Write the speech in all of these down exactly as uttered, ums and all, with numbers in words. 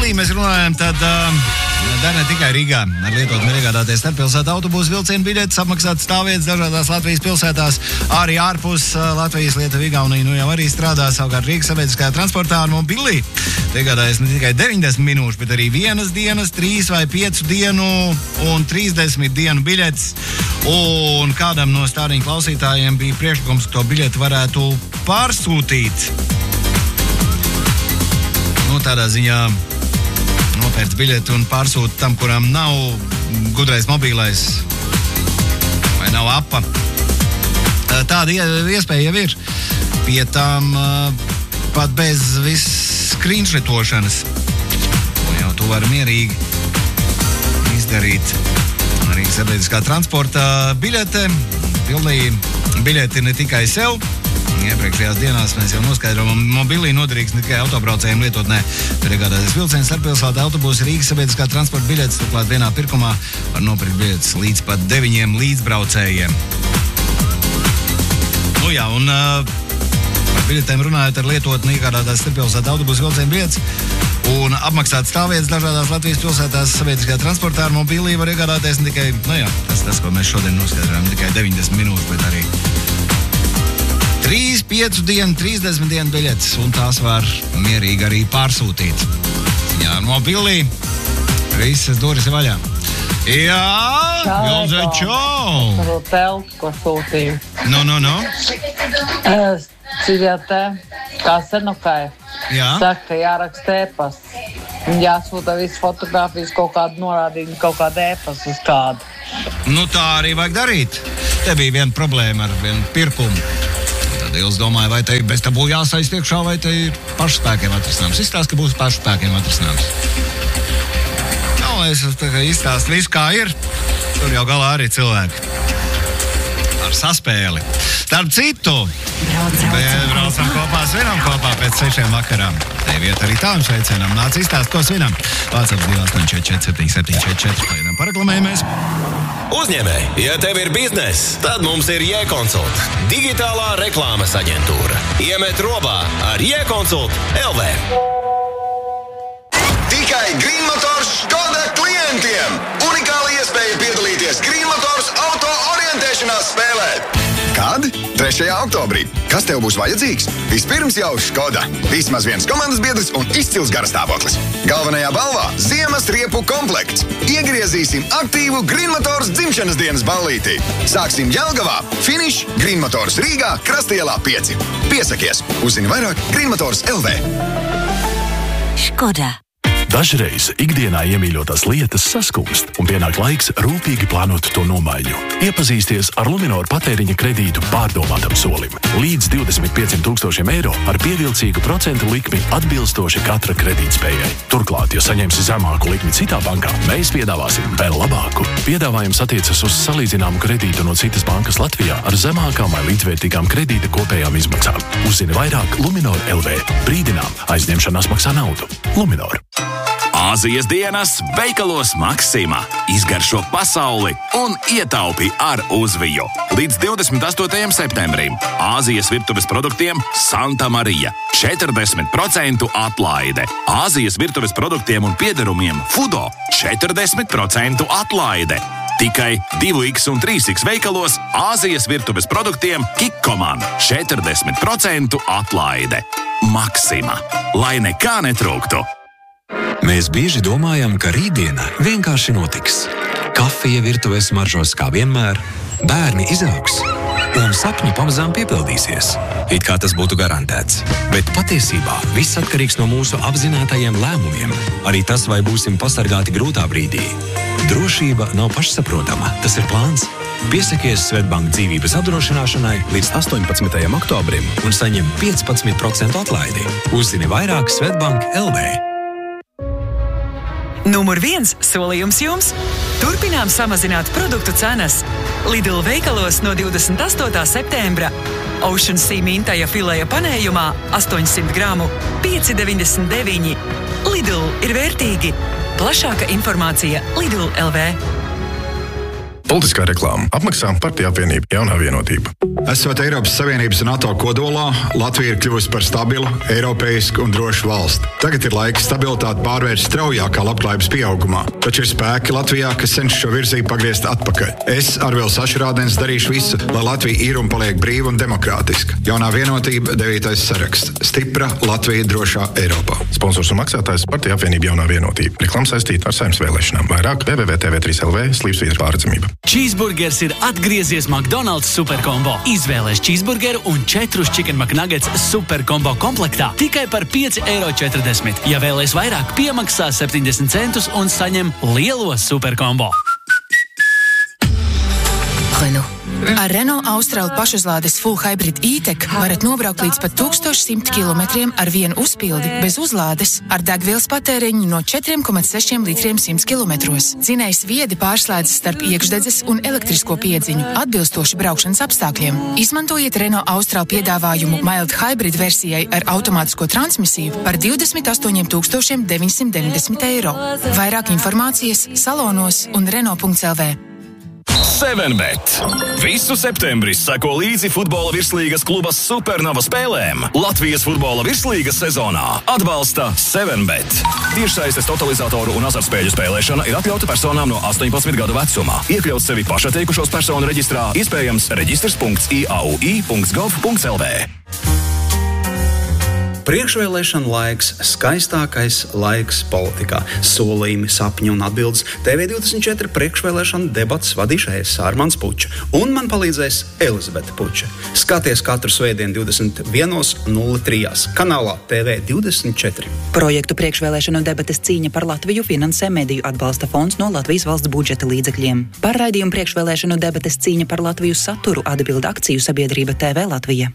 Billī mēs runājam, tad uh, dar ne tikai Rīgā. Ar lietot var iegādāties starppilsētu autobusu vilcienu biļetes, apmaksāt stāvvietas dažādās Latvijas pilsētās, arī ārpus uh, Latvijas, Lietuva, Igaunija, nu jau arī strādā savukārt Rīgas sabiedriskajā transportā ar Mobillī. Iegādājas ne tikai deviņdesmit minūšu, bet arī vienas dienas, trīs vai piecu dienu un trīsdesmit dienu biļetes. Un kādam no stāriņu klausītājiem bija priekšlikums, ka to biļeti varētu pārsūtīt. Nu, tādā ziņā nopērts biļeti un pārsūta tam, kuram nav gudrais mobilais vai nav apa. Tāda iespēja jau ir. Pie tām pat bez viss skrīnšritošanas. To jau tu vari mierīgi izdarīt. Arī sabiedriskā transporta biļete. Billī biļeti ne tikai sev. Iepriekšējās dienās mēs jau noskaidrojam, Mobillī noderīgs ne tikai autobraucējiem lietotnē, bet iegādāties vilciens starppilsētu autobusu Rīgas sabiedriskā transporta biļetes, turklāt vienā pirkumā var nopirkt biļetes līdz pat deviņiem līdzbraucējiem. Nu jā, un uh, par biļetēm runājot ar lietotni iegādātās starppilsētu autobusu vilcienu biļetes un apmaksāt stāvvietas dažādās Latvijas pilsētās sabiedriskajā transportā ar Mobillī var iegādāties ne tikai, nu jā, tas, tas ko mēs šodien noskaidrojam, ne tikai deviņdesmit minūtes, bet arī trīs, piecu dienu, trīsdesmit dienu biļetes, un tās var mierīgi arī pārsūtīt. Jā, Mobillī visas durvis ir vaļā. Jā, Ilze, čau! Tavu telpu, ko sūtīju. No, no, no. Civietē, kā senukai. Jā. Saka, ka jāraksta ēpasts. Jāsūta visas fotogrāfijas, kaut kādu norādījumu, kaut kādu ēpastu uz kādu. Nu, tā arī vajag darīt. Te bija viena problēma ar vienu pirkumu. Tad Ilze domāja, vai te ir bez tabū jāsaist iekšā, vai te ir pašspēkiem atrisināms. Izstāst, ka būs pašspēkiem atrisināms. Nu, es izstāstu visu, kā ir. Tur jau galā arī cilvēki. Ar saspēli. Starp citu, braucam kopā, svinam kopā pēc sešiem vakarām. Te vieta arī tā un sveicienam. Nāc izstāst, ko svinam. Vācap divi astoņi četri četri septiņi septiņi četri četri. Pagaidām pareklamējamies. Uzņēmēji, ja tev ir bizness, tad mums ir J-Consult, digitālā reklāmas aģentūra. Iemet robā ar J-Consult L V. Tikai Green Motors Škoda klientiem! Unikāla iespēja piedalīties Green Motors auto orientēšanās spēlē. Kad? trešajā oktobrī. Kas tev būs vajadzīgs? Vispirms jau Škoda. Vismaz viens komandas biedrs un izcils garastāvoklis. Galvenajā balvā ziemas riepu komplekts. Iegriezīsim aktīvu Green Motors dzimšanas dienas ballītī. Sāksim Jelgavā, finiš Green Motors Rīgā, Krastielā pieci. Piesakies! Uzzini vairāk Green Motors L V. Škoda. Dažreiz ikdienā iemīļotās lietas saskumst, un pienāk laiks rūpīgi plānot to nomaiņu. Iepazīsties ar Luminoru patēriņa kredītu pārdomātam solim. Līdz divdesmit pieciem tūkstošiem eiro ar pievilcīgu procentu likmi atbilstoši katra kredītspējai. Turklāt, ja saņemsi zemāku likmi citā bankā, mēs piedāvāsim vēl labāku. Piedāvājums attiecas uz salīdzināmu kredītu no citas bankas Latvijā ar zemākām vai līdzvērtīgām kredīta kopējām izmaksām. Uzzini vairāk Luminor L V. Brīdinām, aizņemšanās maksā naudu. Luminor. Āzijas dienas veikalos Maksima. Izgaršo pasauli un ietaupi ar uzviju. Līdz divdesmit astotajam septembrim Āzijas virtuves produktiem Santa Marija. četrdesmit procentu atlaide. Āzijas virtuves produktiem un piederumiem Fudo četrdesmit procentu atlaide. Tikai divi iks un trīs iks veikalos Āzijas virtuves produktiem Kikkoman četrdesmit procentu atlaide. Maksima. Lai nekā netrūktu. Mēs bieži domājam, ka rītdiena vienkārši notiks. Kafija virtuvē smaržos kā vienmēr, bērni izaugs un sapņi pamazām piepildīsies. It kā tas būtu garantēts. Bet patiesībā viss atkarīgs no mūsu apzinātajiem lēmumiem. Arī tas, vai būsim pasargāti grūtā brīdī. Drošība nav pašsaprotama, tas ir plāns. Piesakies Svetbank dzīvības apdrošināšanai līdz astoņpadsmitajam oktobrim un saņem piecpadsmit procentu atlaidi. Uzzini vairāk Svetbank L V. Numur viens solījums jums. Turpinām samazināt produktu cenas. Lidl veikalos no divdesmit astotā septembra. Ocean Sea mintaja fileja panējumā astoņsimt gramu pieci deviņdesmit deviņi. Lidl ir vērtīgi. Plašāka informācija Lidl L V. Politiskā reklāma. Apmaksā Partija apvienība Jaunā vienotība. Esot Eiropas Savienības un NATO kodolā, Latvija ir kļuvusi par stabilu, eiropeisku un drošu valsti. Tagad ir laiks stabilitāti pārvērst straujākā labklājības pieaugumā. Taču ir spēki Latvijā, kas cenšas šo virzību pagriezt atpakaļ. Es, Arvils Ašrādens, darīšu visu, lai Latvija ir un paliek brīva un demokrātiska. Jaunā vienotība, devītais saraksts. Stipra Latvija drošā Eiropā. Sponsors un maksātājs Partija apvienība Jaunā vienotība. Reklāma saistīta ar Saeimas vēlēšanām. Vairāk w w w punkt t v trīs l v slīpsvītra pārredzamība. Cheeseburgers ir atgriezies McDonald's superkombo. Izvēlēs cheeseburgeru un četrus chicken McNuggets superkombo komplektā tikai par pieci eiro četrdesmit. Ja vēlēs vairāk, piemaksā septiņdesmit centus un saņem lielo superkombo. Renault. Ar Renault Austral pašuzlādes Full Hybrid E-Tech varat nobraukt līdz pat tūkstoš simt kilometriem ar vienu uzpildi bez uzlādes ar degvielas patēriņu no četri komats seši litriem simts kilometros. Dzinējs viedi pārslēdzas starp iekšdedzes un elektrisko piedziņu, atbilstoši braukšanas apstākļiem. Izmantojiet Renault Austral piedāvājumu Mild Hybrid versijai ar automātisko transmisiju par divdesmit astoņiem tūkstošiem deviņsimt deviņdesmit eiro. Vairāk informācijas salonos un renault punkts l v. seven bet. Visu septembri seko līdzi futbola virslīgas kluba Supernova spēlēm. Latvijas futbola virslīgas sezonā atbalsta seven bet. Tiešsaistes totalizatoru un azartspēļu spēlēšana ir atļauta personām no astoņpadsmit gadu vecumā. Iekļaut sevi pašatteikušos personu reģistrā, iespējams reģistrs punkts i a u i punkts gov punkts l v. Priekšvēlēšana laiks, skaistākais laiks politikā. Solījumi, sapņi un atbildes. T V divdesmit četri priekšvēlēšana debats vadīšu es, Armands Puča. Un man palīdzēs Elizabete Puča. Skaties katru svētdienu divdesmit viens nulle trīs kanālā T V divdesmit četri. Projektu priekšvēlēšanu debates cīņa par Latviju finansē Mediju atbalsta fonds no Latvijas valsts budžeta līdzekļiem. Par raidījumu priekšvēlēšanu debates cīņa par Latviju saturu atbilda akciju sabiedrība T V Latvija.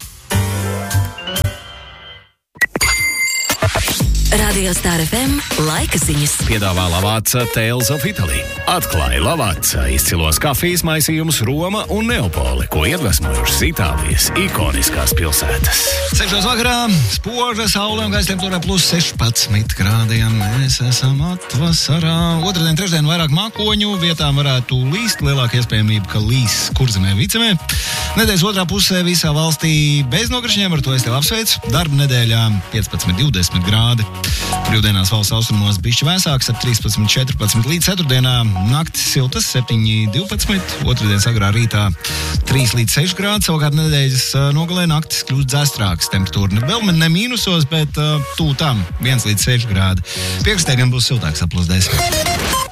Radio Star F M laika ziņas. Piedāvā Lavazza Tales of Italy. Atklāja Lavazza izcilos kafijas maisījumus Roma un Neapoli, ko iedvesmojušas Itālijas ikoniskās pilsētas. Sešos vakarā spoža saule un gaisa temperatūra plus sešpadsmit grādiem. Mēs esam atvasarā. Otradien, trešdien vairāk mākoņu, vietām varētu līst, lielāka iespējamība, ka līs Kurzemē, Vicemē. Nedēļas otrā pusē visā valstī bez nokrišņiem, ar to es tev apsveicu. Darba nedēļā piecpadsmit divdesmit grādi. Brīvdienās valsts austrumos bišķi vēsāks, ap trīspadsmit četrpadsmit līdz ceturtdienā. Naktis siltas, septiņi divpadsmit, otrdienas agrā rītā trīs līdz seši grādi, savukārt nedēļas nogalē naktis kļūst dzestrāks. Temperatūra vēl ne mīnusos, bet uh, tū tam viens līdz seši grādi. Piekrastē gan būs siltāks, ap plus desmit.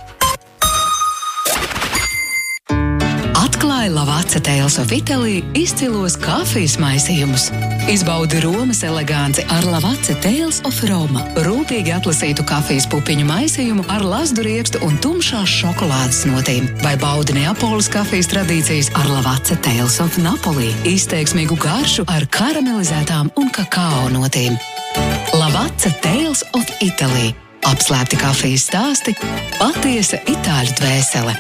Atklāja Lavazza Tales of Italy izcilos kafijas maisījumus. Izbaudi Romas eleganci ar Lavazza Tales of Roma. Rūpīgi atlasītu kafijas pupiņu maisījumu ar lazdu riekstu un tumšās šokolādes notīm. Vai baudi Neapolis kafijas tradīcijas ar Lavazza Tales of Napoli. Izteiksmīgu garšu ar karamelizētām un kakao notīm. Lavazza Tales of Italy. Apslēpti kafijas stāsti, patiesa itāļu dvēsele.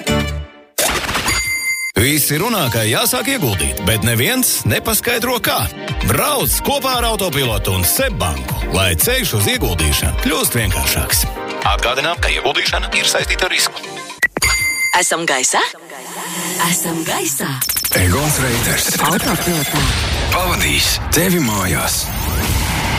Visi runā, ka jāsāk ieguldīt, bet neviens nepaskaidro kā. Brauc kopā ar autopilotu un Seb banku, lai ceļš uz ieguldīšanu kļūst vienkāršāks. Atgādinām, ka ieguldīšana ir saistīta ar risku. Esam gaisā? Esam gaisā. Egons Reiters Autopilotā pavadīs tevi mājās.